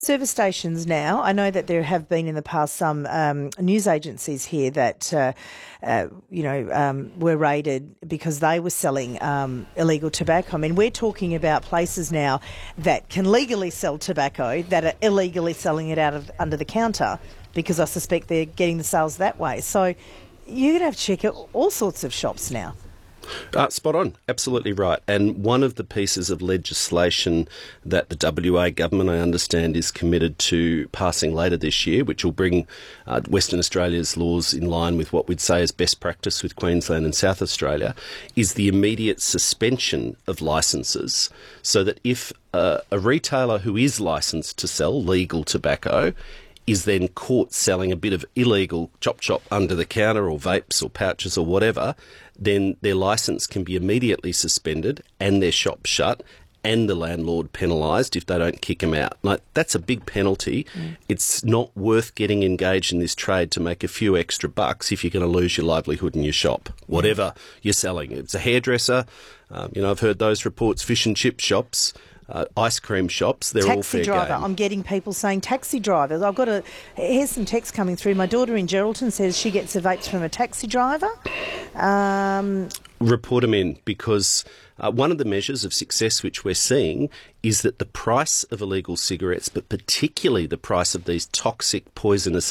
Service stations now, I know that there have been in the past some news agencies here that, were raided because they were selling illegal tobacco. I mean, we're talking about places now that can legally sell tobacco that are illegally selling it under the counter, because I suspect they're getting the sales that way. So you're going to have to check out all sorts of shops now. Spot on, absolutely right. And one of the pieces of legislation that the WA government, I understand, is committed to passing later this year, which will bring Western Australia's laws in line with what we'd say is best practice with Queensland and South Australia, is the immediate suspension of licences, so that if a retailer who is licensed to sell legal tobacco is then caught selling a bit of illegal chop under the counter, or vapes or pouches or whatever, then their licence can be immediately suspended and their shop shut and the landlord penalised if they don't kick them out. Like, that's a big penalty. It's not worth getting engaged in this trade to make a few extra bucks if you're going to lose your livelihood in your shop, whatever you're selling. It's a hairdresser. I've heard those reports, fish and chip shops, ice cream shops, they're all fair Taxi driver. game. I'm getting people saying taxi drivers. Here's some text coming through. My daughter in Geraldton says she gets her vapes from a taxi driver. Report them in, because one of the measures of success which we're seeing is that the price of illegal cigarettes, but particularly the price of these toxic, poisonous